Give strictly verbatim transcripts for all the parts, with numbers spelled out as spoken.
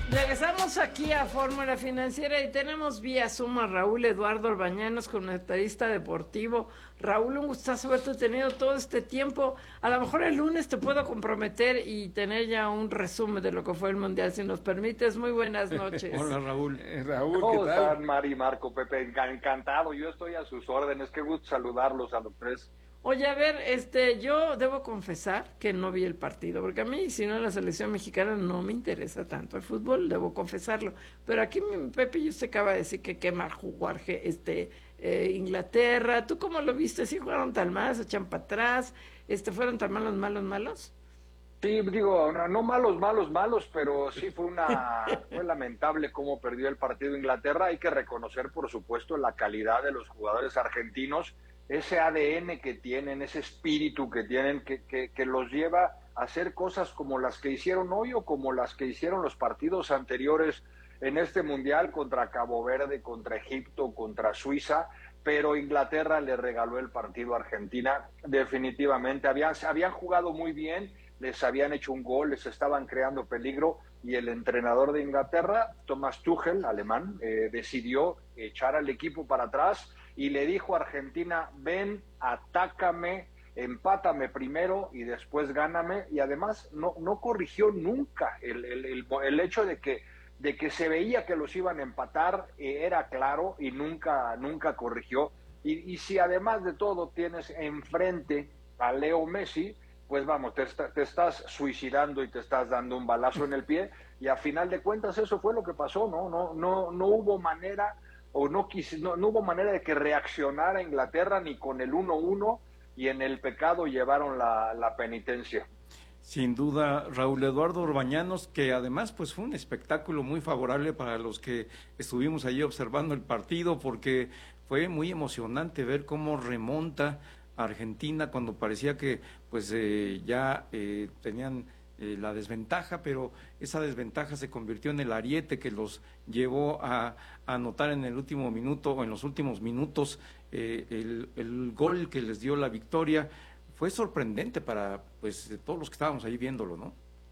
Regresamos aquí a Fórmula Financiera y tenemos vía Zoom a Raúl Eduardo Orbañanos, comentarista deportivo. Raúl, un gustazo haberte tenido todo este tiempo. A lo mejor el lunes te puedo comprometer y tener ya un resumen de lo que fue el Mundial, si nos permites. Muy buenas noches. Hola, Raúl. Eh, Raúl, ¿Cómo ¿qué tal? están, Mari, Marco, Pepe? Encantado, yo estoy a sus órdenes. Qué gusto saludarlos a los tres. Oye, a ver, este, yo debo confesar que no vi el partido, porque a mí, si no, la selección mexicana no me interesa tanto el fútbol, debo confesarlo. Pero aquí mi Pepe y usted acaba de decir que qué mal jugar este, eh, Inglaterra. ¿Tú cómo lo viste? ¿Sí jugaron tan mal, se echan para atrás? Este, ¿fueron tan malos, malos, malos? Sí, digo, no, no malos, malos, malos, pero sí fue una fue lamentable cómo perdió el partido Inglaterra. Hay que reconocer, por supuesto, la calidad de los jugadores argentinos, ese A D N que tienen, ese espíritu que tienen, que, que, que los lleva a hacer cosas como las que hicieron hoy o como las que hicieron los partidos anteriores en este Mundial contra Cabo Verde, contra Egipto, contra Suiza, pero Inglaterra le regaló el partido a Argentina. Definitivamente, habían, habían jugado muy bien, les habían hecho un gol, les estaban creando peligro, y el entrenador de Inglaterra, Thomas Tuchel, alemán, eh, decidió echar al equipo para atrás y le dijo a Argentina: ven, atácame, empátame primero y después gáname. Y además no, no corrigió nunca el, el, el, el hecho de que, de que se veía que los iban a empatar, eh, era claro, y nunca, nunca corrigió. Y, y si además de todo tienes enfrente a Leo Messi, pues vamos, te, te estás suicidando y te estás dando un balazo en el pie, y a final de cuentas eso fue lo que pasó, ¿no? No, no, no hubo manera, o no, quis, no, no hubo manera de que reaccionara Inglaterra ni con el uno uno, y en el pecado llevaron la, la penitencia. Sin duda, Raúl Eduardo Orbañanos, que además pues fue un espectáculo muy favorable para los que estuvimos allí observando el partido, porque fue muy emocionante ver cómo remonta Argentina cuando parecía que pues eh, ya eh, tenían eh, la desventaja, pero esa desventaja se convirtió en el ariete que los llevó a, a anotar en el último minuto o en los últimos minutos eh, el, el gol que les dio la victoria. Fue sorprendente para pues todos los que estábamos ahí viéndolo, ¿no?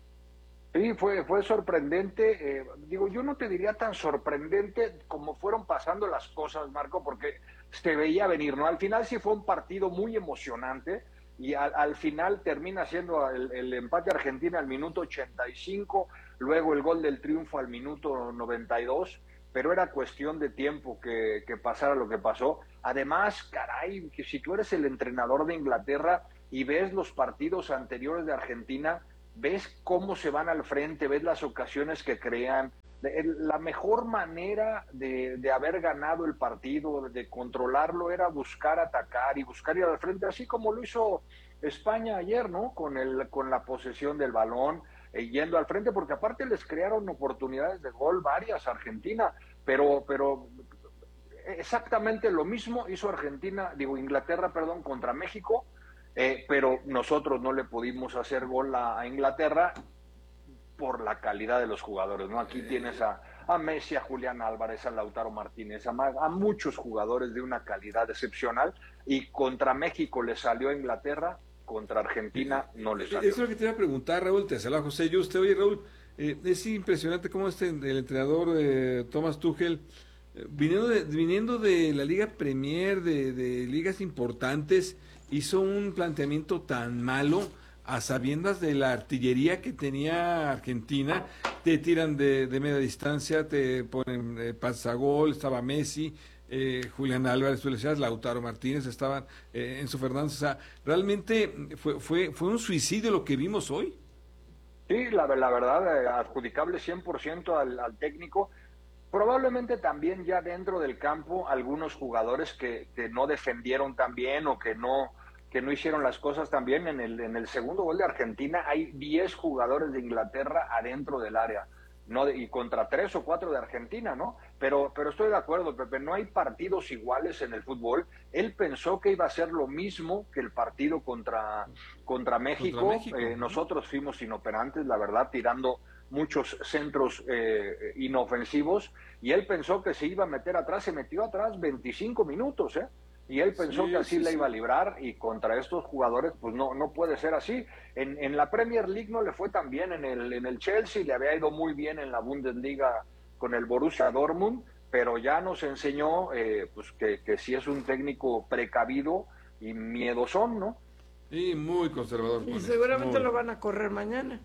Sí, fue, fue sorprendente. Eh, digo, yo no te diría tan sorprendente como fueron pasando las cosas, Marco, porque se veía venir, ¿no? Al final sí fue un partido muy emocionante, y al, al final termina siendo el, el empate Argentina al minuto ochenta y cinco, luego el gol del triunfo al minuto noventa y dos, pero era cuestión de tiempo que, que pasara lo que pasó. Además, caray, que si tú eres el entrenador de Inglaterra y ves los partidos anteriores de Argentina, ves cómo se van al frente, ves las ocasiones que crean. La mejor manera de, de haber ganado el partido, de controlarlo, era buscar atacar y buscar ir al frente, así como lo hizo España ayer, ¿no? Con, el, con la posesión del balón, eh, yendo al frente, porque aparte les crearon oportunidades de gol varias a Argentina, pero, pero exactamente lo mismo hizo Argentina, digo Inglaterra, perdón, contra México. Eh, pero nosotros no le pudimos hacer gol a, a Inglaterra por la calidad de los jugadores, ¿no? Aquí tienes a, a Messi, a Julián Álvarez, a Lautaro Martínez, a, a muchos jugadores de una calidad excepcional, y contra México le salió a Inglaterra, contra Argentina no le salió. Eso es lo que te iba a preguntar, Raúl. Te saluda José Yuste. Oye, Raúl, eh, es impresionante cómo este el entrenador eh, Thomas Tuchel, eh, viniendo, de, viniendo de la Liga Premier, de, de ligas importantes, hizo un planteamiento tan malo a sabiendas de la artillería que tenía Argentina. Te tiran de, de media distancia, te ponen eh, pasagol, estaba Messi, eh, Julián Álvarez, tú le decías, Lautaro Martínez, estaban eh, Enzo Fernández. O sea, realmente fue, fue, fue un suicidio lo que vimos hoy. Sí, la, la verdad, eh, adjudicable cien por ciento al, al técnico. Probablemente también ya dentro del campo algunos jugadores que, que no defendieron tan bien, o que no que no hicieron las cosas tan bien. En el, en el segundo gol de Argentina hay diez jugadores de Inglaterra adentro del área, no de, y contra tres o cuatro de Argentina, ¿no? Pero, pero estoy de acuerdo, Pepe, no hay partidos iguales en el fútbol. Él pensó que iba a ser lo mismo que el partido contra, contra México. Contra México. Eh, nosotros fuimos inoperantes, la verdad, tirando muchos centros eh, inofensivos, y él pensó que se iba a meter atrás, se metió atrás veinticinco minutos, ¿eh? Y él pensó Sí, que así sí, la sí. iba a librar y contra estos jugadores, pues no, no puede ser así. En, en la Premier League no le fue tan bien, en el, en el Chelsea le había ido muy bien en la Bundesliga con el Borussia Dortmund, pero ya nos enseñó eh, pues que, que sí es un técnico precavido y miedosón, ¿no? Y muy conservador con Y esto, seguramente muy. lo van a correr mañana.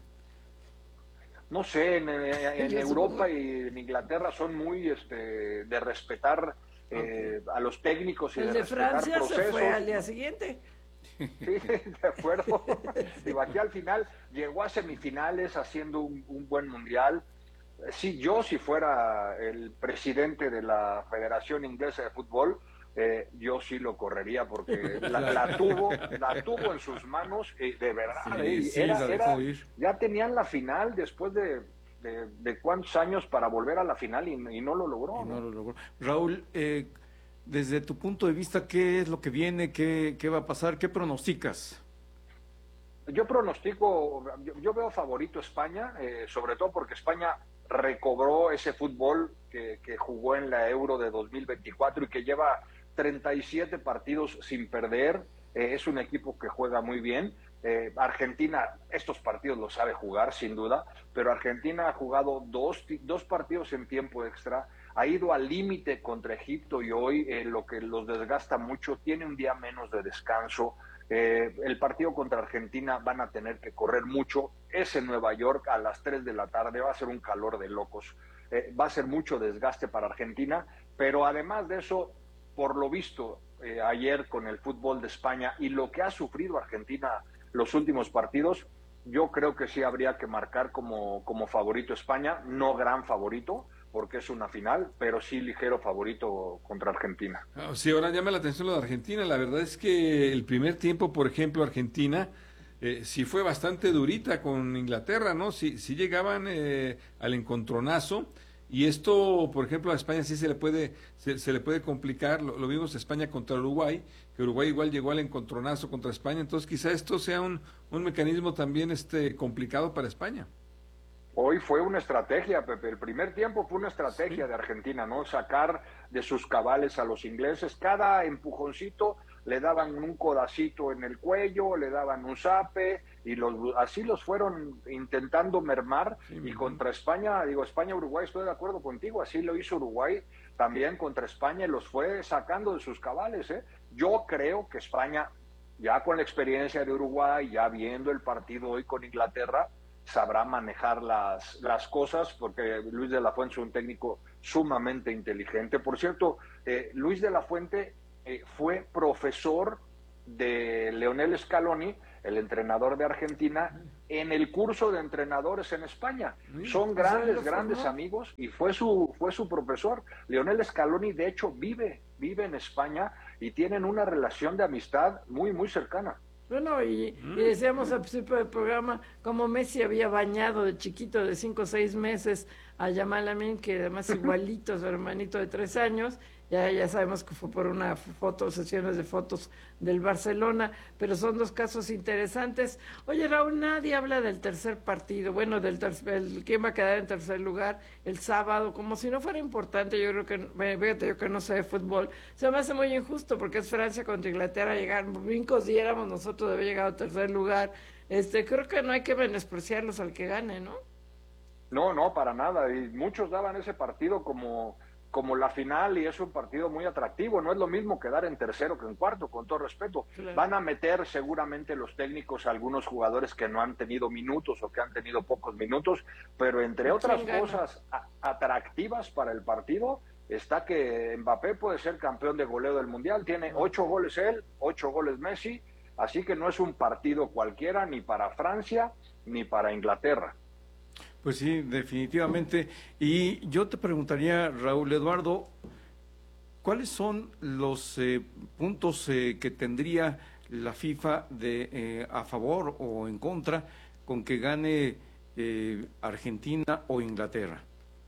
No sé, en, en Yo Europa supongo. y en Inglaterra son muy este, de respetar eh, a los técnicos y El de de respetar Francia se procesos. fue al día siguiente. Sí, de acuerdo. Digo, aquí al final llegó a semifinales haciendo un, un buen mundial. Sí, yo si fuera el presidente de la Federación Inglesa de Fútbol, eh, yo sí lo correría porque la, la tuvo, la tuvo en sus manos, eh, de verdad. Sí, eh, sí, era, la era- dejó ir. ya tenían la final después de, de, de cuántos años para volver a la final y, y no lo logró. Y no ¿no? lo logró. Raúl, eh, desde tu punto de vista, ¿qué es lo que viene? ¿Qué, qué va a pasar? ¿Qué pronosticas? Yo pronostico, yo, yo veo favorito España, eh, sobre todo porque España recobró ese fútbol que, que jugó en la Euro de dos mil veinticuatro y que lleva treinta y siete partidos sin perder. Eh, es un equipo que juega muy bien. Eh, Argentina, estos partidos los sabe jugar, sin duda, pero Argentina ha jugado dos, dos partidos en tiempo extra, ha ido al límite contra Egipto y hoy eh, lo que los desgasta mucho, tiene un día menos de descanso. Eh, el partido contra Argentina van a tener que correr mucho. Es en Nueva York a las tres de la tarde, va a ser un calor de locos. Eh, va a ser mucho desgaste para Argentina, pero además de eso, por lo visto eh, ayer con el fútbol de España y lo que ha sufrido Argentina los últimos partidos, yo creo que sí habría que marcar como, como favorito España, no gran favorito, porque es una final, pero sí ligero favorito contra Argentina. Ah, sí, ahora llama la atención lo de Argentina. La verdad es que el primer tiempo, por ejemplo, Argentina eh, sí fue bastante durita con Inglaterra, ¿no? Sí, sí llegaban eh, al encontronazo. Y esto, por ejemplo, a España sí se le puede se, se le puede complicar. Lo, lo vimos España contra Uruguay, que Uruguay igual llegó al encontronazo contra España. Entonces, quizá esto sea un, un mecanismo también este complicado para España. Hoy fue una estrategia, Pepe. El primer tiempo fue una estrategia sí. de Argentina, ¿no? Sacar de sus cabales a los ingleses. Cada empujoncito le daban un codacito en el cuello, le daban un zape, y los, así los fueron intentando mermar. Sí, y contra España, digo, España-Uruguay, estoy de acuerdo contigo, así lo hizo Uruguay también contra España y los fue sacando de sus cabales, ¿eh? Yo creo que España, ya con la experiencia de Uruguay, ya viendo el partido hoy con Inglaterra, sabrá manejar las, las cosas, porque Luis de la Fuente es un técnico sumamente inteligente. Por cierto, eh, Luis de la Fuente eh, fue profesor de Leonel Scaloni, el entrenador de Argentina, en el curso de entrenadores en España. Son grandes, grandes amigos y fue su, fue su profesor. Leonel Scaloni, de hecho, vive, vive en España y tienen una relación de amistad muy, muy cercana. Bueno, y, y decíamos al principio del programa como Messi había bañado de chiquito de cinco o seis meses a Yamal Amin, que además igualito a su hermanito de tres años. Ya, ya sabemos que fue por una foto, sesiones de fotos del Barcelona, pero son dos casos interesantes. Oye, Raúl, nadie habla del tercer partido, bueno, del tercer, el, quién va a quedar en tercer lugar el sábado, como si no fuera importante. Yo creo que, fíjate, yo que no sé de fútbol, se me hace muy injusto porque es Francia contra Inglaterra, llegar, brincos diéramos nosotros de haber llegado a tercer lugar. Este, creo que no hay que menospreciarlos al que gane, ¿no? No, no, para nada, y muchos daban ese partido como... como la final y es un partido muy atractivo, no es lo mismo quedar en tercero que en cuarto, con todo respeto. Claro. Van a meter seguramente los técnicos a algunos jugadores que no han tenido minutos o que han tenido pocos minutos, pero entre otras cosas a, atractivas para el partido está que Mbappé puede ser campeón de goleo del Mundial, tiene ocho goles él, ocho goles Messi, así que no es un partido cualquiera ni para Francia ni para Inglaterra. Pues sí, definitivamente. Y yo te preguntaría, Raúl Eduardo, ¿cuáles son los eh, puntos eh, que tendría la FIFA de eh, a favor o en contra con que gane eh, Argentina o Inglaterra?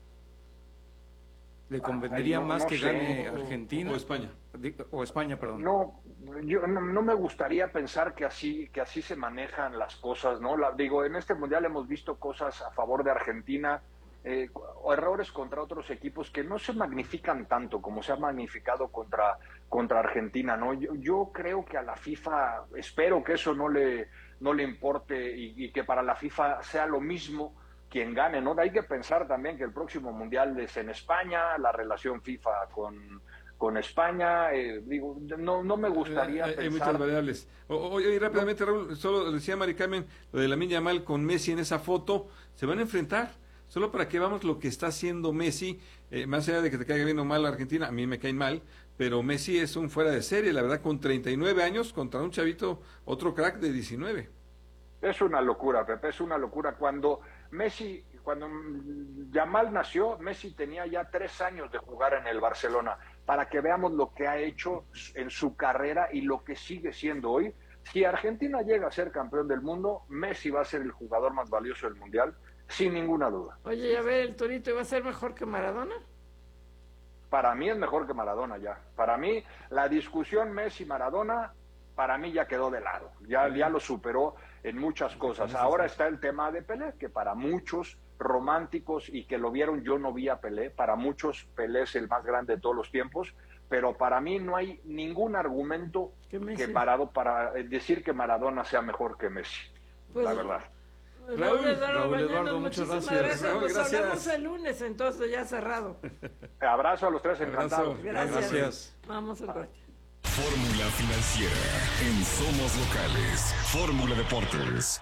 ¿Le convendría Ay, no, más no que sé. gane Argentina o España? O España, perdón. No, yo no, no me gustaría pensar que así que así se manejan las cosas, ¿no? La, digo, en este mundial hemos visto cosas a favor de Argentina eh, o errores contra otros equipos que no se magnifican tanto como se ha magnificado contra, contra Argentina, ¿no? Yo, yo creo que a la FIFA, espero que eso no le, no le importe y, y que para la FIFA sea lo mismo quien gane, ¿no? Hay que pensar también que el próximo Mundial es en España, la relación FIFA con, con España, eh, digo, no, no me gustaría hay, pensar... hay muchas variables. Oye, rápidamente, Raúl, solo decía Mari Carmen, lo de Lamine Yamal con Messi en esa foto, se van a enfrentar, solo para que veamos lo que está haciendo Messi, eh, más allá de que te caiga bien o mal la Argentina, a mí me caen mal, pero Messi es un fuera de serie, la verdad, con treinta y nueve años contra un chavito, otro crack de diecinueve. Es una locura, Pepe, es una locura. Cuando Messi, cuando Yamal nació, Messi tenía ya tres años de jugar en el Barcelona, para que veamos lo que ha hecho en su carrera y lo que sigue siendo hoy. Si Argentina llega a ser campeón del mundo, Messi va a ser el jugador más valioso del Mundial, sin ninguna duda. Oye, a ver, ¿el Torito iba a ser mejor que Maradona? Para mí es mejor que Maradona ya. Para mí, la discusión Messi-Maradona, para mí ya quedó de lado. Ya, ya lo superó en muchas cosas. Ahora está el tema de Pelé, que para muchos románticos y que lo vieron, yo no vi a Pelé, para muchos Pelé es el más grande de todos los tiempos, pero para mí no hay ningún argumento que parado para decir que Maradona sea mejor que Messi, pues, la verdad. Raúl, Raúl, Eduardo, Raúl Bañanos, Eduardo, muchas gracias. gracias. Raúl, Nos gracias. hablamos el lunes, entonces ya cerrado. Abrazo a los tres, encantado. Abrazo. Gracias. Gracias. Vamos al corte. Fórmula Financiera en Somos Locales. Fórmula Deportes.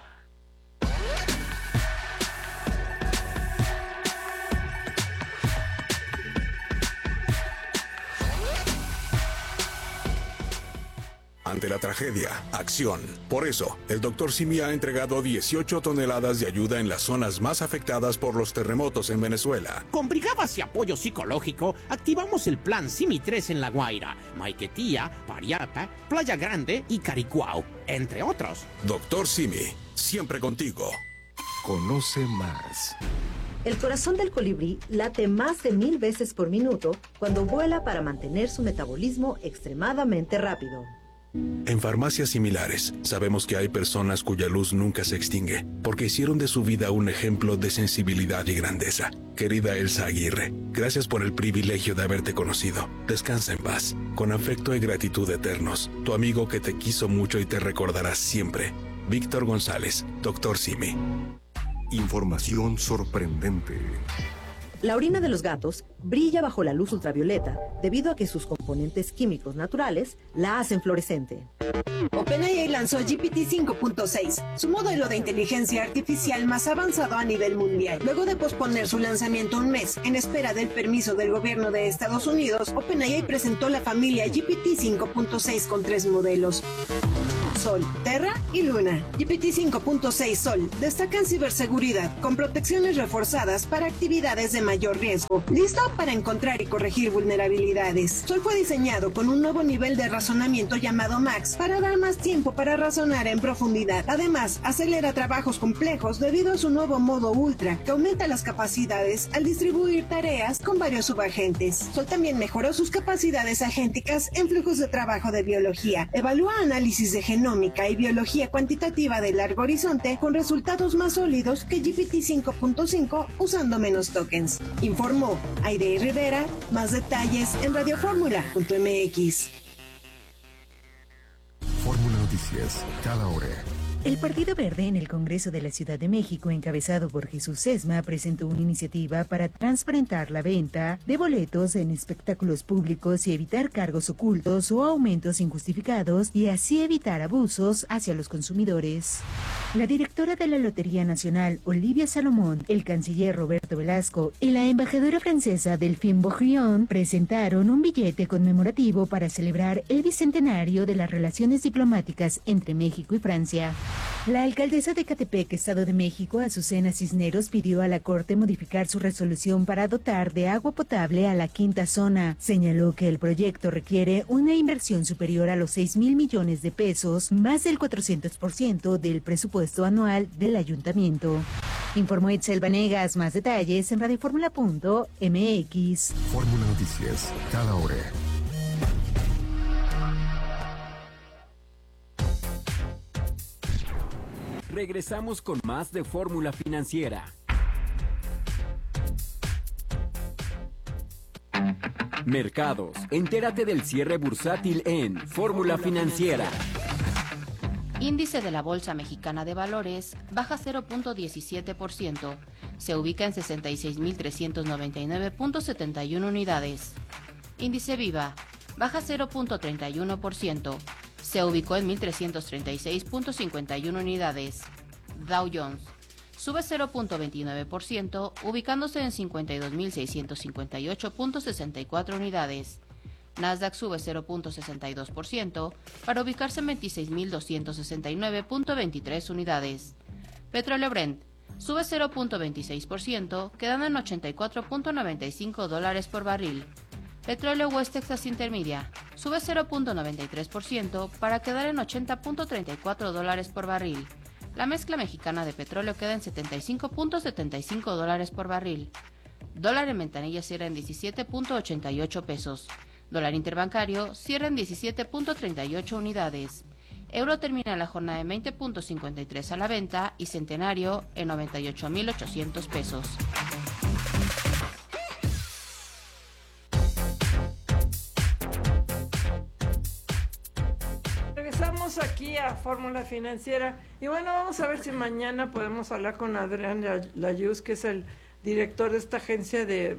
Ante la tragedia, acción. Por eso, el doctor Simi ha entregado dieciocho toneladas de ayuda en las zonas más afectadas por los terremotos en Venezuela. Con brigadas y apoyo psicológico, activamos el plan Simi tres en La Guaira, Maiquetía, Pariapa, Playa Grande y Caricuao, entre otros. Doctor Simi, siempre contigo. Conoce más. El corazón del colibrí late más de mil veces por minuto cuando vuela para mantener su metabolismo extremadamente rápido. En farmacias similares, sabemos que hay personas cuya luz nunca se extingue, porque hicieron de su vida un ejemplo de sensibilidad y grandeza. Querida Elsa Aguirre, gracias por el privilegio de haberte conocido. Descansa en paz. Con afecto y gratitud eternos, tu amigo que te quiso mucho y te recordará siempre. Víctor González, doctor Simi. Información sorprendente. La orina de los gatos brilla bajo la luz ultravioleta debido a que sus componentes químicos naturales la hacen fluorescente. OpenAI lanzó G P T cinco punto seis, su modelo de inteligencia artificial más avanzado a nivel mundial. Luego de posponer su lanzamiento un mes en espera del permiso del gobierno de Estados Unidos, OpenAI presentó la familia G P T cinco punto seis con tres modelos: Sol, Terra y Luna. G P T cinco punto seis Sol destaca en ciberseguridad con protecciones reforzadas para actividades de mayor riesgo, listo para encontrar y corregir vulnerabilidades. Sol fue diseñado con un nuevo nivel de razonamiento llamado Max para dar más tiempo para razonar en profundidad. Además, acelera trabajos complejos debido a su nuevo modo Ultra, que aumenta las capacidades al distribuir tareas con varios subagentes. Sol también mejoró sus capacidades agénticas en flujos de trabajo de biología. Evalúa análisis de genómica y biología cuantitativa de largo horizonte con resultados más sólidos que G P T cinco punto cinco usando menos tokens. Informó Aide Rivera. Más detalles en radioformula punto m x. Fórmula Noticias, cada hora. El Partido Verde en el Congreso de la Ciudad de México, encabezado por Jesús Sesma, presentó una iniciativa para transparentar la venta de boletos en espectáculos públicos y evitar cargos ocultos o aumentos injustificados y así evitar abusos hacia los consumidores. La directora de la Lotería Nacional, Olivia Salomón, el canciller Roberto Velasco y la embajadora francesa Delphine Bourguignon presentaron un billete conmemorativo para celebrar el bicentenario de las relaciones diplomáticas entre México y Francia. La alcaldesa de Ecatepec, Estado de México, Azucena Cisneros, pidió a la Corte modificar su resolución para dotar de agua potable a la quinta zona. Señaló que el proyecto requiere una inversión superior a los seis mil millones de pesos, más del cuatrocientos por ciento del presupuesto anual del ayuntamiento. Informó Itzel Vanegas. Más detalles en radioformula punto m x. Fórmula Noticias, cada hora. Regresamos con más de Fórmula Financiera. Mercados. Entérate del cierre bursátil en Fórmula Financiera. Índice de la Bolsa Mexicana de Valores baja cero punto diecisiete por ciento. Se ubica en sesenta y seis mil trescientos noventa y nueve punto setenta y uno unidades. Índice Viva baja cero punto treinta y uno por ciento. Se ubicó en mil trescientos treinta y seis punto cincuenta y uno unidades. Dow Jones sube cero punto veintinueve por ciento, ubicándose en cincuenta y dos mil seiscientos cincuenta y ocho punto sesenta y cuatro unidades. Nasdaq sube cero punto sesenta y dos por ciento para ubicarse en veintiséis mil doscientos sesenta y nueve punto veintitrés unidades. Petróleo Brent sube cero punto veintiséis por ciento, quedando en ochenta y cuatro punto noventa y cinco dólares por barril. Petróleo West Texas Intermedia sube cero punto noventa y tres por ciento para quedar en ochenta punto treinta y cuatro dólares por barril. La mezcla mexicana de petróleo queda en setenta y cinco punto setenta y cinco dólares por barril. Dólar en ventanilla cierra en diecisiete punto ochenta y ocho pesos. Dólar interbancario cierra en diecisiete punto treinta y ocho unidades. Euro termina la jornada en veinte punto cincuenta y tres a la venta y centenario en noventa y ocho mil ochocientos pesos. Regresamos aquí a Fórmula Financiera y bueno, vamos a ver si mañana podemos hablar con Adrián Layuz, que es el director de esta agencia de,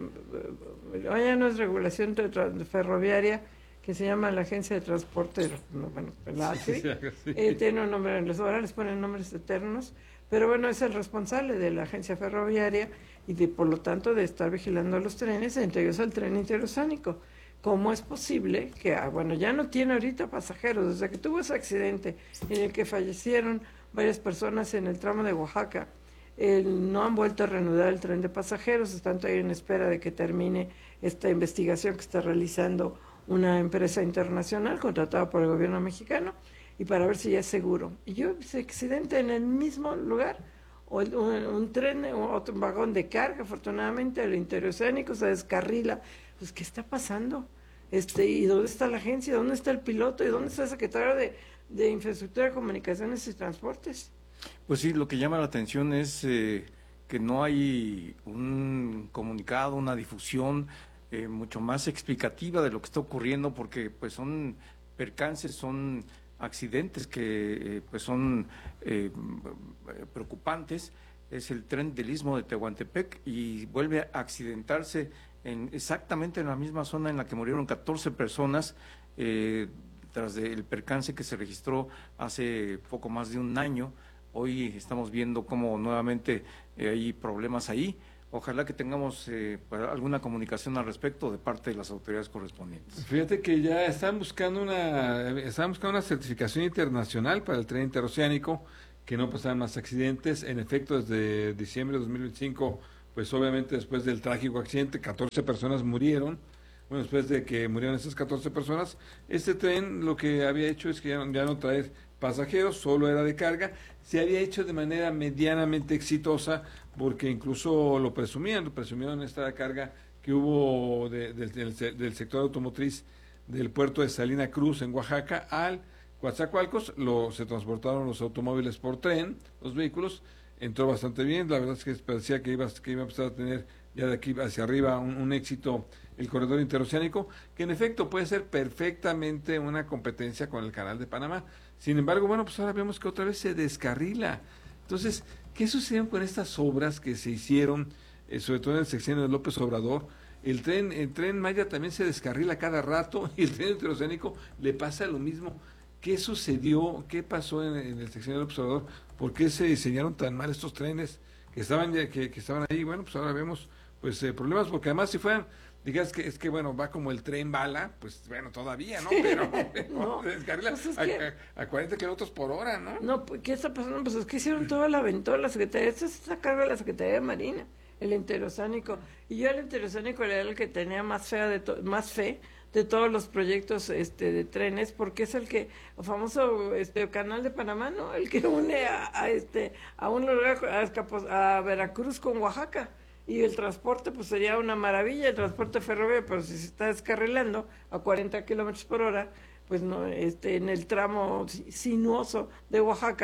ya no es regulación de, de ferroviaria, que se llama la Agencia de Transporte, bueno, la A T I, sí, eh, tiene un nombre, los ahora les ponen nombres eternos, pero bueno, es el responsable de la agencia ferroviaria y de, por lo tanto, de estar vigilando los trenes, entre ellos el tren interoceánico. ¿Cómo es posible que, ah, bueno, ya no tiene ahorita pasajeros? Desde que tuvo ese accidente en el que fallecieron varias personas en el tramo de Oaxaca, eh, no han vuelto a reanudar el tren de pasajeros, están todavía en espera de que termine esta investigación que está realizando una empresa internacional contratada por el gobierno mexicano y para ver si ya es seguro. Y yo, ese accidente en el mismo lugar, o un, un tren, o otro vagón de carga, afortunadamente el interoceánico se descarrila. Pues, ¿qué está pasando? Este, ¿y dónde está la agencia? ¿Dónde está el piloto? ¿Y dónde está el secretario de, de Infraestructura, Comunicaciones y Transportes? Pues sí, lo que llama la atención es eh, que no hay un comunicado, una difusión eh, mucho más explicativa de lo que está ocurriendo, porque pues son percances, son accidentes que eh, pues son eh, preocupantes. Es el tren del Istmo de Tehuantepec y vuelve a accidentarse en exactamente en la misma zona en la que murieron catorce personas eh, tras del percance que se registró hace poco más de un año. Hoy estamos viendo cómo nuevamente eh, hay problemas ahí. Ojalá que tengamos eh, alguna comunicación al respecto de parte de las autoridades correspondientes. Fíjate que ya están buscando una están buscando una certificación internacional para el tren interoceánico, que no pasaran más accidentes. En efecto, desde diciembre de dos mil veinticinco, pues obviamente después del trágico accidente, catorce personas murieron. Bueno, después de que murieron esas catorce personas, este tren lo que había hecho es que ya no, ya no traer pasajeros, solo era de carga. Se había hecho de manera medianamente exitosa, porque incluso lo presumían, lo presumieron esta carga que hubo de, de, del, del sector automotriz del puerto de Salina Cruz en Oaxaca al Coatzacoalcos. Lo, se transportaron los automóviles por tren, los vehículos, entró bastante bien. La verdad es que parecía que iba, que iba a empezar a tener ya de aquí hacia arriba un, un éxito el corredor interoceánico, que en efecto puede ser perfectamente una competencia con el Canal de Panamá. Sin embargo, bueno, pues ahora vemos que otra vez se descarrila. Entonces, ¿qué sucedió con estas obras que se hicieron, eh, sobre todo en el sexenio de López Obrador? El tren, el tren Maya también se descarrila cada rato y el tren interoceánico le pasa lo mismo. ¿Qué sucedió? ¿Qué pasó en, en el sexenio de López Obrador? ¿Por qué se diseñaron tan mal estos trenes que estaban que, que estaban ahí? Bueno, pues ahora vemos pues eh, problemas, porque además si fueran, digas que es que bueno, va como el tren bala, pues bueno, todavía, ¿no? Pero, no, se descarrila pues es a, que, a, a cuarenta kilómetros por hora, ¿no? No, ¿qué está pasando? Pues es que hicieron toda la aventura la Secretaría, esto es a cargo de la Secretaría de Marina, el interoceánico, y yo el interoceánico era el que tenía más fea de to, más fe de todos los proyectos este de trenes, porque es el que, el famoso este Canal de Panamá, ¿no? El que une a, a este a un lugar, a, a Veracruz con Oaxaca. Y el transporte pues sería una maravilla, el transporte ferroviario, pero si se está descarrilando a cuarenta kilómetros por hora, pues no, este, en el tramo sinuoso de Oaxaca,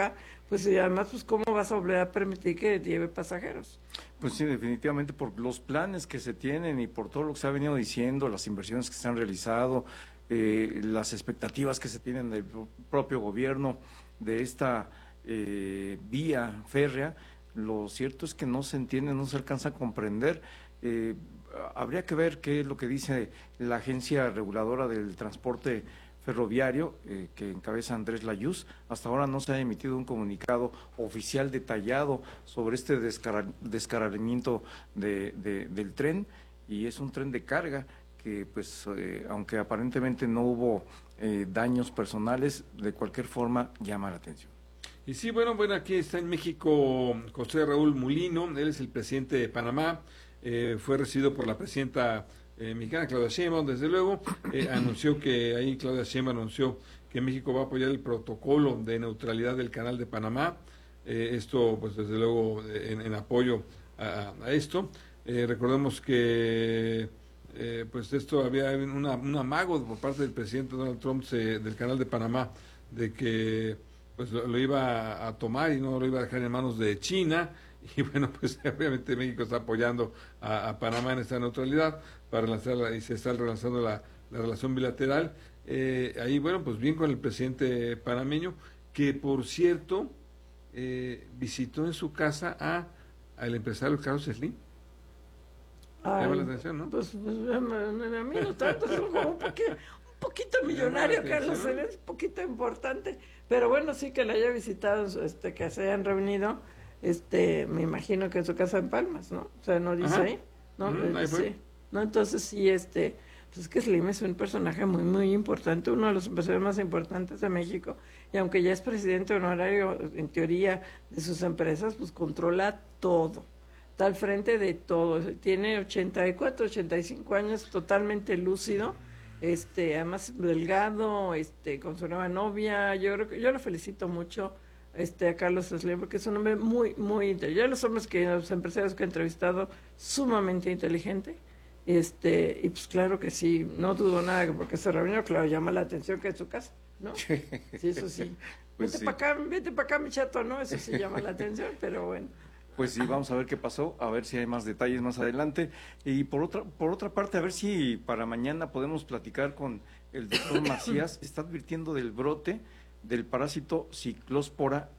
pues y además, pues cómo vas a volver a permitir que lleve pasajeros. Pues sí, definitivamente por los planes que se tienen y por todo lo que se ha venido diciendo, las inversiones que se han realizado, eh, las expectativas que se tienen del propio gobierno de esta eh, vía férrea, lo cierto es que no se entiende, no se alcanza a comprender. Eh, habría que ver qué es lo que dice la Agencia Reguladora del Transporte Ferroviario, eh, que encabeza Andrés Layuz. Hasta ahora no se ha emitido un comunicado oficial detallado sobre este descara, descarrilamiento de, de, del tren, y es un tren de carga que, pues, eh, aunque aparentemente no hubo eh, daños personales, de cualquier forma llama la atención. Y sí, bueno, bueno, aquí está en México José Raúl Mulino, él es el presidente de Panamá, eh, fue recibido por la presidenta Eh, mexicana Claudia Sheinbaum, desde luego, eh, anunció que ahí Claudia Sheinbaum anunció que México va a apoyar el protocolo de neutralidad del Canal de Panamá, eh, esto pues desde luego en, en apoyo a, a esto. Eh, recordemos que eh, pues esto había una, un amago por parte del presidente Donald Trump se, del Canal de Panamá de que pues lo, lo iba a tomar y no lo iba a dejar en manos de China. Y bueno, pues obviamente México está apoyando a, a Panamá en esta neutralidad para relanzar la, y se está relanzando la, la relación bilateral. Eh, ahí, bueno, pues bien con el presidente panameño, que por cierto eh, visitó en su casa a al empresario Carlos Slim. Llama la atención, ¿no? Pues, pues a mí no tanto, es como un poquito, un poquito millonario Carlos Slim, es un poquito importante, pero bueno, sí que le haya visitado, este, que se hayan reunido. Este, me imagino que en su casa en Palmas, ¿no? O sea, no dice Ajá. ahí, ¿no? Mm, ahí sí. No, entonces sí, este, pues es que Slim es un personaje muy, muy importante, uno de los empresarios más importantes de México, y aunque ya es presidente honorario, en teoría, de sus empresas, pues controla todo, está al frente de todo, tiene ochenta y cuatro, ochenta y cinco años, totalmente lúcido, este, además delgado, este, con su nueva novia, yo creo que, yo lo felicito mucho, este a Carlos Slim, porque es un hombre muy, muy inteligente. Yo los hombres que, los empresarios que he entrevistado, sumamente inteligente, este, y pues claro que sí, no dudo nada que porque se reunió, claro, llama la atención que es su casa, ¿no? Sí, eso sí. Pues vete sí. para acá, vete para acá, mi chato, ¿no? Eso sí llama la atención, pero bueno. Pues sí, vamos a ver qué pasó, a ver si hay más detalles más adelante. Y por otra, por otra parte, a ver si para mañana podemos platicar con el doctor Macías, está advirtiendo del brote del parásito Cyclospora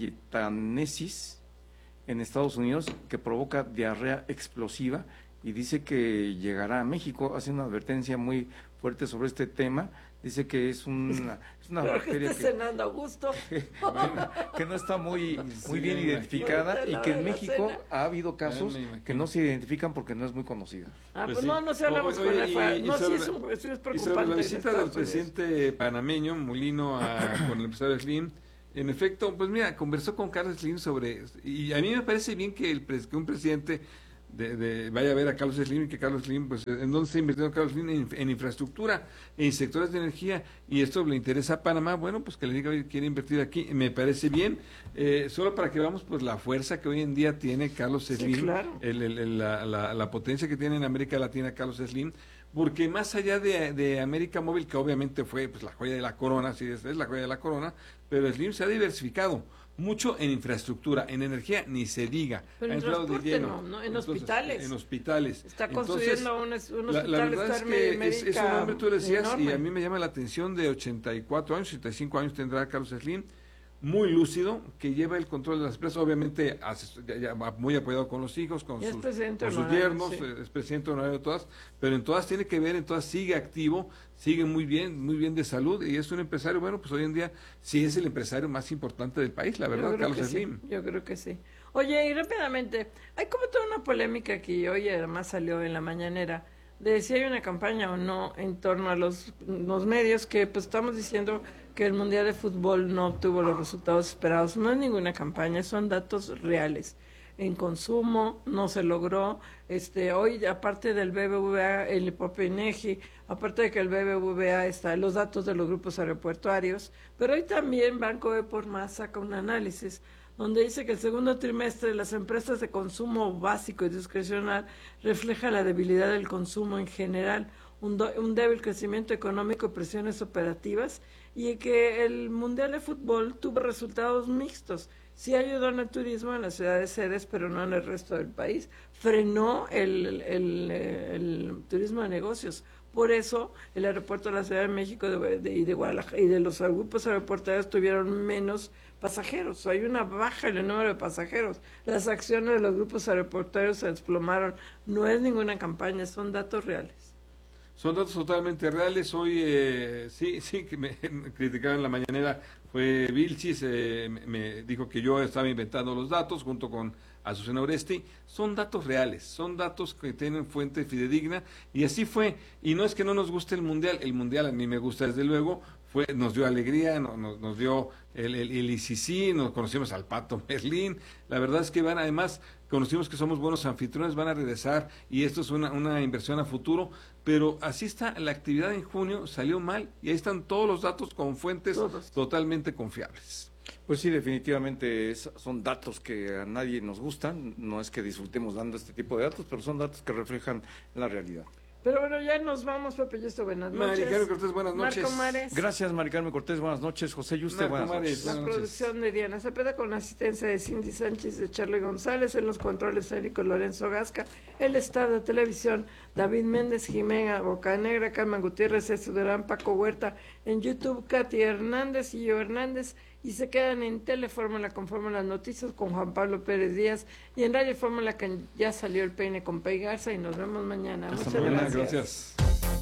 cayetanensis en Estados Unidos, que provoca diarrea explosiva, y dice que llegará a México. Hace una advertencia muy fuerte sobre este tema. Dice que es una, es una bacteria que, cenando a gusto. Que, que no está muy, muy sí, bien identificada, y que en México ha habido casos que no se identifican porque no es muy conocida. Ah, pues, pues sí. no, no se hablamos con el No, sí es, un, sí es preocupante. Y sobre la visita del presidente panameño, Mulino, a, con el empresario Slim, en efecto, pues mira, conversó con Carlos Slim sobre, y a mí me parece bien que, el, que un presidente De, de, vaya a ver a Carlos Slim, y que Carlos Slim, pues, ¿en dónde está invirtiendo Carlos Slim? En, en infraestructura, en sectores de energía, y esto le interesa a Panamá, bueno, pues que le diga, oye, quiere invertir aquí, me parece bien, eh, solo para que veamos, pues, la fuerza que hoy en día tiene Carlos Slim, sí, claro. el, el, el, la, la, la potencia que tiene en América Latina Carlos Slim, porque más allá de, de América Móvil, que obviamente fue, pues, la joya de la corona, sí, es, es la joya de la corona, pero Slim se ha diversificado mucho en infraestructura, en energía, ni se diga. Pero en transporte no, no, en Entonces, hospitales. En hospitales. Está construyendo Entonces, un, un hospital. La, la verdad es que es, es un hombre, tú decías, enorme. Y a mí me llama la atención, de ochenta y cuatro años, ochenta y cinco años tendrá Carlos Slim, muy lúcido, que lleva el control de las empresas, obviamente ya, ya, muy apoyado con los hijos, con sus, con sus yernos, sí. Es presidente honorario de todas, pero en todas tiene que ver, en todas sigue activo, sigue muy bien, muy bien de salud, y es un empresario, bueno, pues hoy en día sí es el empresario más importante del país, la verdad, Carlos Slim. Sí, yo creo que sí. Oye, y rápidamente, hay como toda una polémica aquí, hoy además salió en la mañanera, de si hay una campaña o no en torno a los, los medios, que pues estamos diciendo que el Mundial de Fútbol no obtuvo los resultados esperados. No es ninguna campaña, son datos reales. En consumo no se logró. Este, hoy, aparte del B B V A, el propio INEGI, aparte de que el B B V A está en los datos de los grupos aeroportuarios, pero hoy también Banco E por Más saca un análisis donde dice que el segundo trimestre de las empresas de consumo básico y discrecional refleja la debilidad del consumo en general, un, do, un débil crecimiento económico y presiones operativas, y que el Mundial de Fútbol tuvo resultados mixtos. Sí ayudó en el turismo en las ciudades sedes, pero no en el resto del país. Frenó el, el, el, el turismo de negocios. Por eso el aeropuerto de la Ciudad de México de, de, y de Guadalajara y de los grupos aeroportuarios tuvieron menos pasajeros. Hay una baja en el número de pasajeros. Las acciones de los grupos aeroportuarios se desplomaron. No es ninguna campaña, son datos reales. Son datos totalmente reales. Hoy, eh, sí, sí, que me criticaban en la mañanera, fue Vilchis, eh, me, me dijo que yo estaba inventando los datos junto con Azucena Oresti. Son datos reales, son datos que tienen fuente fidedigna, y así fue. Y no es que no nos guste el Mundial, el Mundial a mí me gusta desde luego, fue, nos dio alegría, nos, nos, nos dio el, el, el I C C, nos conocimos al Pato Merlín. La verdad es que van, además, conocimos que somos buenos anfitriones, van a regresar, y esto es una, una inversión a futuro. Pero así está, la actividad en junio salió mal, y ahí están todos los datos con fuentes todos totalmente confiables. Pues sí, definitivamente es, son datos que a nadie nos gustan, no es que disfrutemos dando este tipo de datos, pero son datos que reflejan la realidad. Pero bueno, ya nos vamos, Pepe Yuste, buenas noches. Maricarmen Cortés, buenas noches. Marco Mares. Gracias, Maricarmen Cortés, buenas noches. José Yuste, Marco buenas Mares, noches. La buenas producción noches. de Diana Cepeda con la asistencia de Cindy Sánchez y de Charlie González, en los controles Érico Lorenzo Gasca, el Estado de Televisión, David Méndez, Jimena Bocanegra, Carmen Gutiérrez, César Durán, Paco Huerta, en YouTube, Katy Hernández y yo Hernández, y se quedan en Telefórmula con Fórmula Noticias con Juan Pablo Pérez Díaz, y en Radio Fórmula que ya salió el peine con Pei Garza, y nos vemos mañana. Hasta Muchas mañana, gracias. gracias.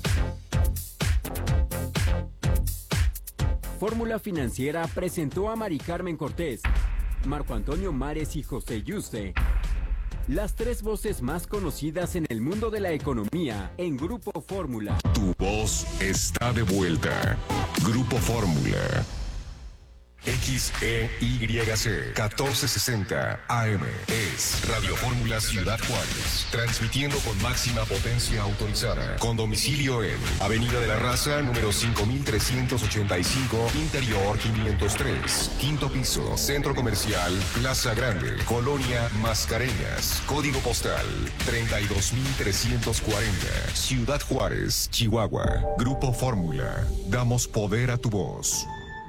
Fórmula Financiera presentó a Mari Carmen Cortés, Marco Antonio Mares y José Yuste, las tres voces más conocidas en el mundo de la economía en Grupo Fórmula. Tu voz está de vuelta. Grupo Fórmula. X E Y C catorce sesenta A M es Radio Fórmula Ciudad Juárez, transmitiendo con máxima potencia autorizada, con domicilio en Avenida de la Raza, número cinco mil trescientos ochenta y cinco, Interior quinientos tres, quinto piso, Centro Comercial Plaza Grande, Colonia Mascareñas, código postal treinta y dos mil trescientos cuarenta, Ciudad Juárez, Chihuahua. Grupo Fórmula, damos poder a tu voz.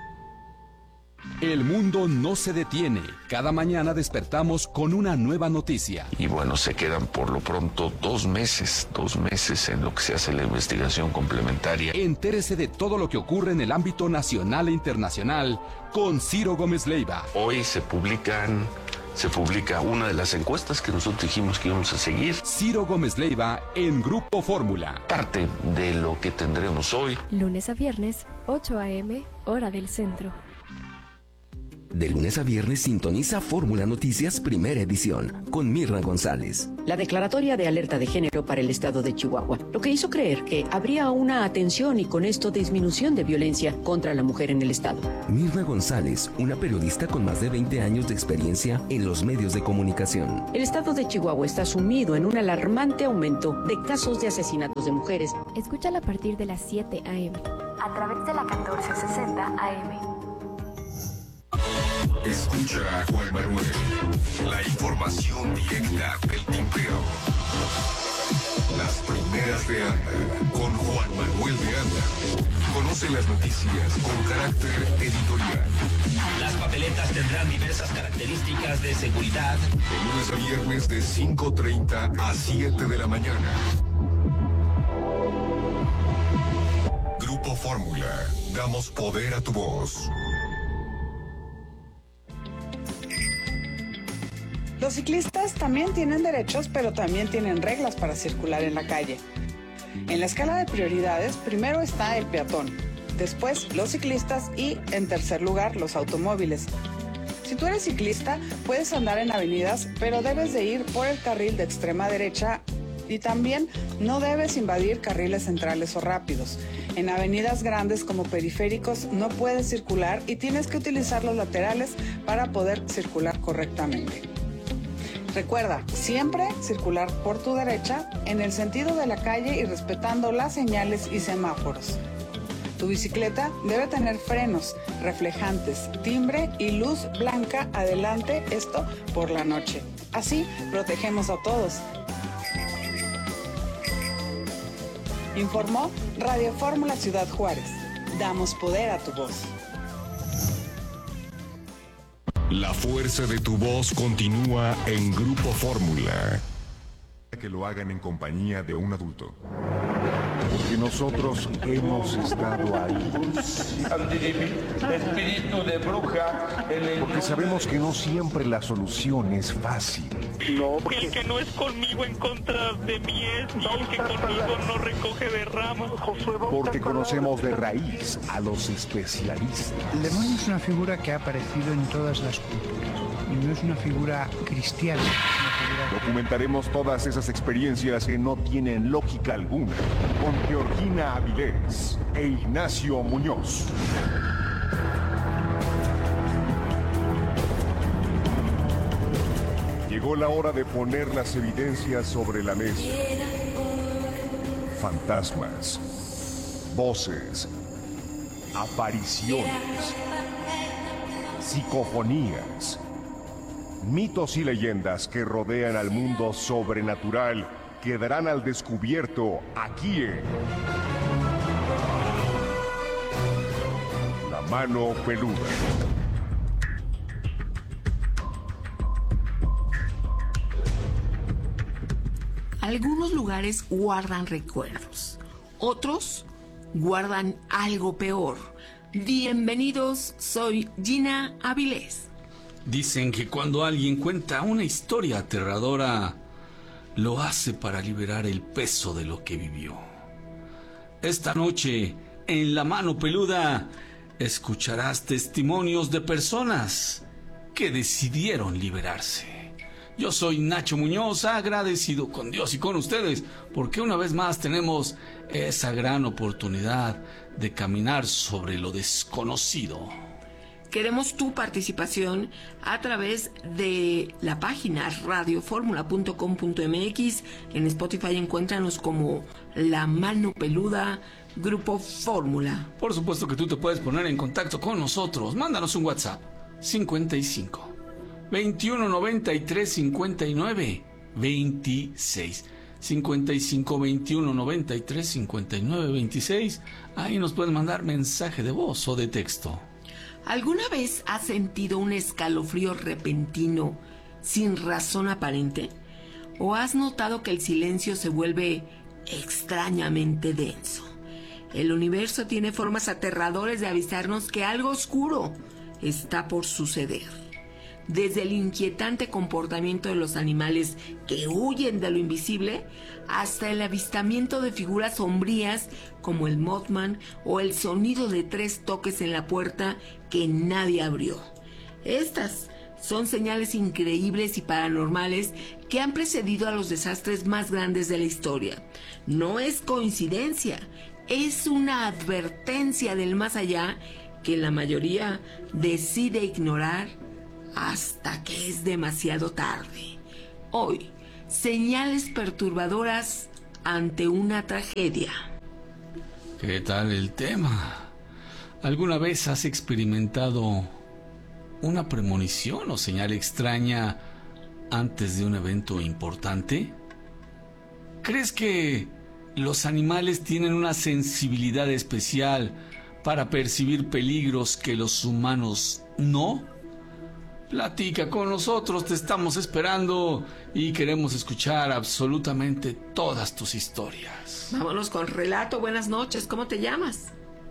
El mundo no se detiene. Cada mañana despertamos con una nueva noticia. Y bueno, se quedan por lo pronto dos meses, dos meses en lo que se hace la investigación complementaria. Entérese de todo lo que ocurre en el ámbito nacional e internacional con Ciro Gómez Leiva. Hoy se publican, se publica una de las encuestas que nosotros dijimos que íbamos a seguir. Ciro Gómez Leiva en Grupo Fórmula. Parte de lo que tendremos hoy. Lunes a viernes, ocho a eme, hora del centro. De lunes a viernes sintoniza Fórmula Noticias Primera Edición con Mirna González. La declaratoria de alerta de género para el estado de Chihuahua, lo que hizo creer que habría una atención y con esto disminución de violencia contra la mujer en el estado. Mirna González, una periodista con más de veinte años de experiencia en los medios de comunicación. El estado de Chihuahua está sumido en un alarmante aumento de casos de asesinatos de mujeres. Escúchala a partir de las siete a eme. A través de la catorce sesenta a eme. Escucha a Juan Manuel. La información directa del tintero. Las primeras de Anda con Juan Manuel de Anda. Conoce las noticias con carácter editorial. Las papeletas tendrán diversas características de seguridad. De lunes a viernes de cinco treinta a siete de la mañana. Grupo Fórmula. Damos poder a tu voz. Los ciclistas también tienen derechos, pero también tienen reglas para circular en la calle. En la escala de prioridades, primero está el peatón, después los ciclistas y, en tercer lugar, los automóviles. Si tú eres ciclista, puedes andar en avenidas, pero debes de ir por el carril de extrema derecha y también no debes invadir carriles centrales o rápidos. En avenidas grandes como periféricos no puedes circular y tienes que utilizar los laterales para poder circular correctamente. Recuerda, siempre circular por tu derecha en el sentido de la calle y respetando las señales y semáforos. Tu bicicleta debe tener frenos, reflejantes, timbre y luz blanca adelante, esto por la noche. Así protegemos a todos. Informó Radio Fórmula Ciudad Juárez. damos poder a tu voz. La fuerza de tu voz continúa en Grupo Fórmula. Que lo hagan en compañía de un adulto. Porque nosotros hemos estado ahí. Espíritu de bruja. Porque sabemos que no siempre la solución es fácil. No, porque el que no es conmigo en contra de mí es, y el que conmigo no recoge de ramas. Porque conocemos de raíz a los especialistas. El demonio es una figura que ha aparecido en todas las culturas. Y no es una figura cristiana. Documentaremos todas esas experiencias que no tienen lógica alguna con Georgina Avilés e Ignacio Muñoz. Llegó la hora de poner las evidencias sobre la mesa. Fantasmas, voces, apariciones, psicofonías, mitos y leyendas que rodean al mundo sobrenatural quedarán al descubierto aquí en La Mano Peluda. Algunos lugares guardan recuerdos, otros guardan algo peor. Bienvenidos, soy Gina Avilés. Dicen que cuando alguien cuenta una historia aterradora, lo hace para liberar el peso de lo que vivió. Esta noche, en La Mano Peluda, escucharás testimonios de personas que decidieron liberarse. Yo soy Nacho Muñoz, agradecido con Dios y con ustedes, porque una vez más tenemos esa gran oportunidad de caminar sobre lo desconocido. Queremos tu participación a través de la página radio fórmula punto com punto m x. En Spotify encuéntranos como La Mano Peluda, Grupo Fórmula. Por supuesto que tú te puedes poner en contacto con nosotros. Mándanos un WhatsApp cincuenta y cinco, veintiuno noventa y tres, cincuenta y nueve, veintiséis. cincuenta y cinco, veintiuno noventa y tres, cincuenta y nueve, veintiséis. Ahí nos pueden mandar mensaje de voz o de texto. ¿Alguna vez has sentido un escalofrío repentino sin razón aparente? ¿O has notado que el silencio se vuelve extrañamente denso? El universo tiene formas aterradoras de avisarnos que algo oscuro está por suceder. Desde el inquietante comportamiento de los animales que huyen de lo invisible hasta el avistamiento de figuras sombrías como el Mothman o el sonido de tres toques en la puerta que nadie abrió. Estas son señales increíbles y paranormales que han precedido a los desastres más grandes de la historia. No es coincidencia, es una advertencia del más allá que la mayoría decide ignorar hasta que es demasiado tarde. Hoy, señales perturbadoras ante una tragedia. ¿Qué tal el tema? ¿Alguna vez has experimentado una premonición o señal extraña antes de un evento importante? ¿Crees que los animales tienen una sensibilidad especial para percibir peligros que los humanos no? Platica con nosotros, te estamos esperando y queremos escuchar absolutamente todas tus historias. Vámonos con relato. Buenas noches, ¿cómo te llamas?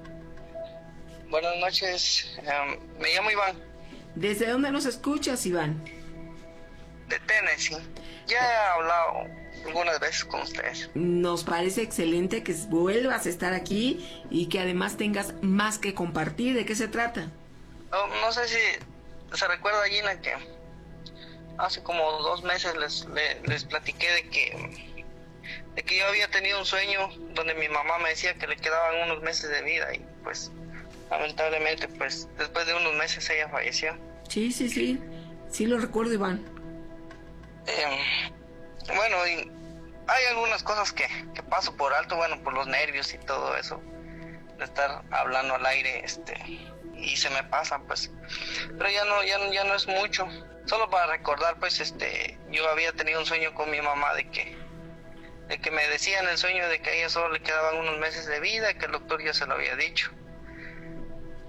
Buenas noches, um, me llamo Iván. ¿Desde dónde nos escuchas, Iván? De Tennessee. Ya he hablado algunas veces con ustedes. Nos parece excelente que vuelvas a estar aquí y que además tengas más que compartir. ¿De qué se trata? No, no sé si se recuerda, Gina, que hace como dos meses les, les, les platiqué de que, de que yo había tenido un sueño donde mi mamá me decía que le quedaban unos meses de vida y pues lamentablemente pues después de unos meses ella falleció. Sí, sí, sí, sí lo recuerdo, Iván. Eh, bueno, y hay algunas cosas que, que paso por alto, bueno, por los nervios y todo eso, de estar hablando al aire, este... y se me pasa, pues, pero ya no, ya no, ya no es mucho. Solo para recordar, pues, este, yo había tenido un sueño con mi mamá de que, de que me decía en el sueño de que a ella solo le quedaban unos meses de vida, que el doctor ya se lo había dicho.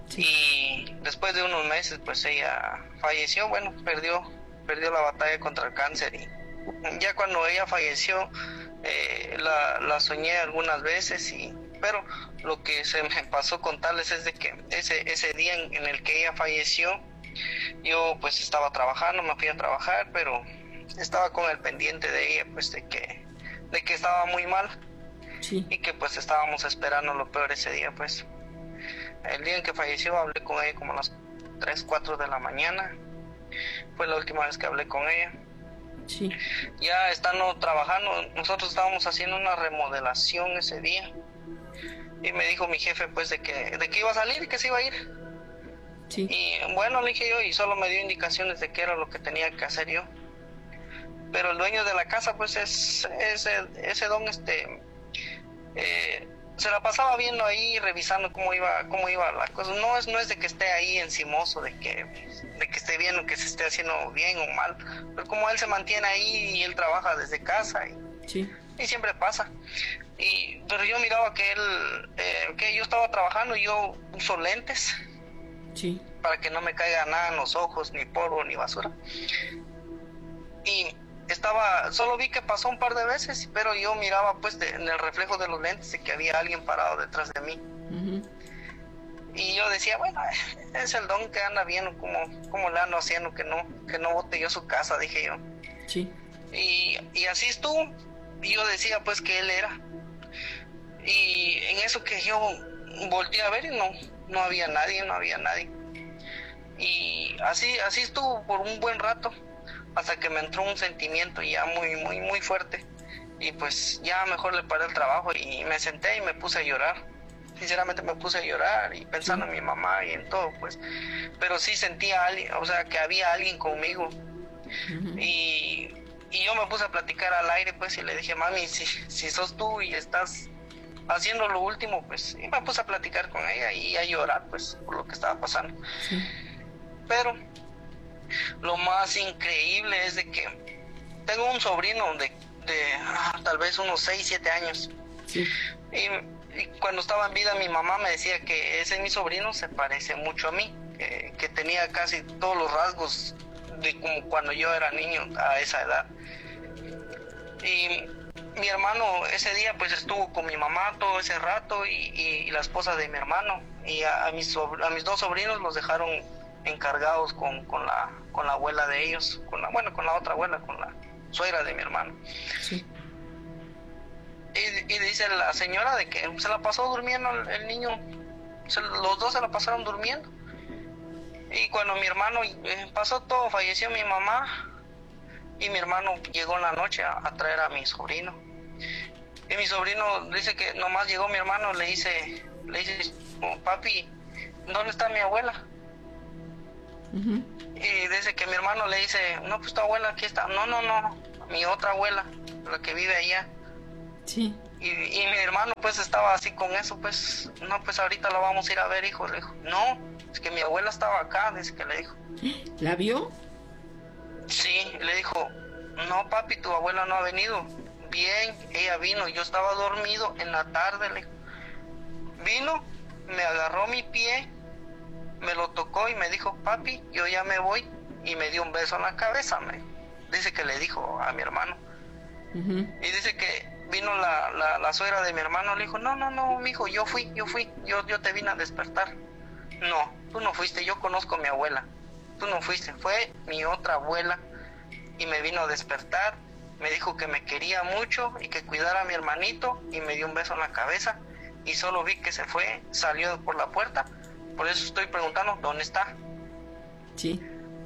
Sí. Y después de unos meses, pues ella falleció, bueno, perdió, perdió la batalla contra el cáncer. Y ya cuando ella falleció, eh, la, la soñé algunas veces, y pero lo que se me pasó contarles es de que ese, ese día en, en el que ella falleció, yo pues estaba trabajando, me fui a trabajar, pero estaba con el pendiente de ella, pues de que, de que estaba muy mal. Sí. Y que pues estábamos esperando lo peor ese día, pues. El día en que falleció hablé con ella como a las tres, cuatro de la mañana. Fue la última vez que hablé con ella. Sí. Ya estando trabajando, nosotros estábamos haciendo una remodelación ese día. Y me dijo mi jefe pues de que, de que iba a salir y que se iba a ir. Sí. Y bueno, le dije yo, y solo me dio indicaciones de qué era lo que tenía que hacer yo. Pero el dueño de la casa pues es, ese, ese don este... Eh, se la pasaba viendo ahí, revisando cómo iba cómo iba la cosa. No es no es de que esté ahí encimoso, de que de que esté viendo que se esté haciendo bien o mal, pero como él se mantiene ahí y él trabaja desde casa y, sí. y siempre pasa. Y pero yo miraba que él eh, que yo estaba trabajando y yo uso lentes, sí, para que no me caiga nada en los ojos, ni polvo ni basura. Y estaba, solo vi que pasó un par de veces, pero yo miraba pues de, en el reflejo de los lentes de que había alguien parado detrás de mí. Uh-huh. Y yo decía, bueno, es el don que anda viendo cómo, cómo le ando haciendo que no, que no bote yo su casa, dije yo. Sí. Y, y así estuvo, y yo decía pues que él era. Y en eso que yo volteé a ver y no, no había nadie, no había nadie. Y así, así estuvo por un buen rato, hasta que me entró un sentimiento ya muy, muy, muy fuerte. Y pues ya mejor le paré el trabajo y me senté y me puse a llorar. Sinceramente me puse a llorar y pensando sí. en mi mamá y en todo, pues. Pero sí sentía a alguien, o sea, que había alguien conmigo. Uh-huh. Y, y yo me puse a platicar al aire, pues, y le dije, mami, si, si sos tú y estás haciendo lo último, pues, y me puse a platicar con ella y a llorar, pues, por lo que estaba pasando. Sí. Pero lo más increíble es de que tengo un sobrino de, de ah, tal vez unos seis, siete años. Sí. Y, y cuando estaba en vida mi mamá me decía que ese mi sobrino se parece mucho a mí, que, que tenía casi todos los rasgos de como cuando yo era niño a esa edad. Y mi hermano ese día pues estuvo con mi mamá todo ese rato y, y, y la esposa de mi hermano, y a, a, mis, a mis dos sobrinos los dejaron encargados con, con la con la abuela de ellos, con la bueno con la otra abuela, con la suegra de mi hermano. Sí. Y, y dice la señora de que se la pasó durmiendo el, el niño, se, los dos se la pasaron durmiendo. Y cuando mi hermano eh, pasó todo, falleció mi mamá, y mi hermano llegó en la noche a, a traer a mi sobrino. Y mi sobrino dice que nomás llegó mi hermano, le dice, le dice, oh, papi, ¿dónde está mi abuela? Uh-huh. Y dice que mi hermano le dice, no, pues tu abuela aquí está. No, no, no, mi otra abuela, la que vive allá. Sí. Y, y mi hermano pues estaba así con eso, pues, no, pues ahorita la vamos a ir a ver, hijo. Le dijo, no, es que mi abuela estaba acá, dice que le dijo. ¿La vio? Sí, le dijo, no papi, tu abuela no ha venido. Bien, ella vino, yo estaba dormido en la tarde, le dijo. Vino, me agarró mi pie, me lo tocó y me dijo, papi, yo ya me voy, y me dio un beso en la cabeza, me dice que le dijo a mi hermano. Uh-huh. Y dice que vino la, la, la suegra de mi hermano, le dijo, no, no, no, mijo, yo fui, yo fui, yo, yo te vine a despertar. No, tú no fuiste, yo conozco a mi abuela, tú no fuiste, fue mi otra abuela, y me vino a despertar, me dijo que me quería mucho y que cuidara a mi hermanito, y me dio un beso en la cabeza, y solo vi que se fue, salió por la puerta. Por eso estoy preguntando dónde está. Sí.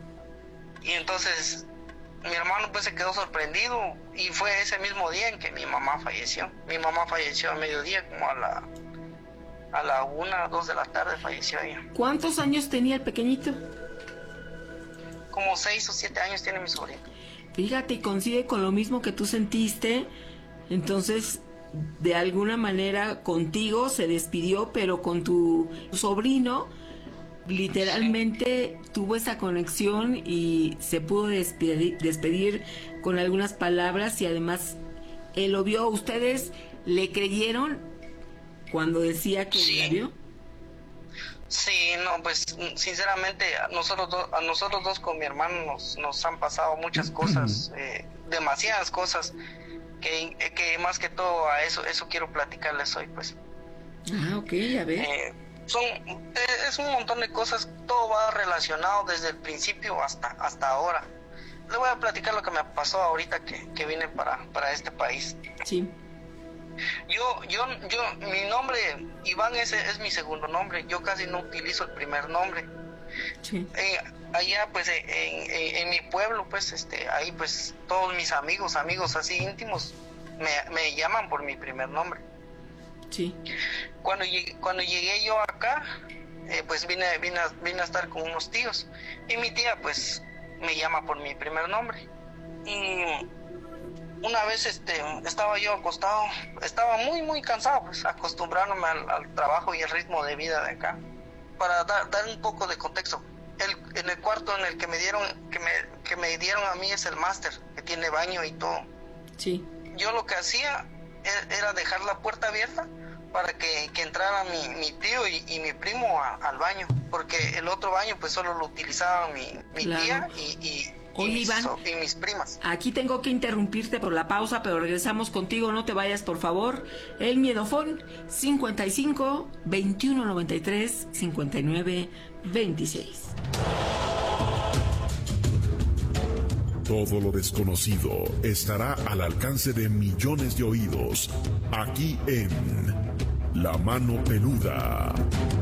Y entonces mi hermano pues se quedó sorprendido, y fue ese mismo día en que mi mamá falleció. Mi mamá falleció a mediodía, como a la a la una, dos de la tarde falleció ella. ¿Cuántos años tenía el pequeñito? Como seis o siete años tiene mi sobrino. Fíjate, coincide con lo mismo que tú sentiste. Entonces, de alguna manera contigo se despidió, pero con tu sobrino literalmente sí. tuvo esa conexión y se pudo despedir, despedir con algunas palabras, y además él lo vio. ¿Ustedes le creyeron cuando decía que sí. la vio? Sí, no, pues sinceramente a nosotros dos, a nosotros dos con mi hermano nos, nos han pasado muchas cosas, eh, demasiadas cosas, que, que más que todo a eso eso quiero platicarles hoy, pues. Ah, ok, a ver. Eh, son, es un montón de cosas, todo va relacionado desde el principio hasta hasta ahora. Le voy a platicar lo que me pasó ahorita que, que vine para, para este país. Sí. Yo, yo, yo, mi nombre, Iván, ese es mi segundo nombre. Yo casi no utilizo el primer nombre. Sí. Eh, allá, pues, en, en, en mi pueblo, pues, este, ahí, pues, todos mis amigos, amigos así íntimos, me, me llaman por mi primer nombre. Sí. Cuando llegué, cuando llegué yo acá, eh, pues, vine, vine, a, vine a estar con unos tíos. Y mi tía, pues, me llama por mi primer nombre. Y una vez este estaba yo acostado, estaba muy muy cansado, pues acostumbrándome al, al trabajo y el ritmo de vida de acá. Para dar, dar un poco de contexto, el, en el cuarto en el que me dieron que me, que me dieron a mí es el máster, que tiene baño y todo. Sí. Yo lo que hacía era dejar la puerta abierta para que, que entrara mi, mi tío y, y mi primo a, al baño, porque el otro baño pues solo lo utilizaba mi, mi claro. tía y, y, Oye, y, mis, Iván, y mis primas. Aquí tengo que interrumpirte por la pausa, pero regresamos contigo, no te vayas por favor. El Miedofón cincuenta y cinco, veintiuno noventa y tres, cincuenta y nueve, veintiséis. Todo lo desconocido estará al alcance de millones de oídos, aquí en La Mano Peluda,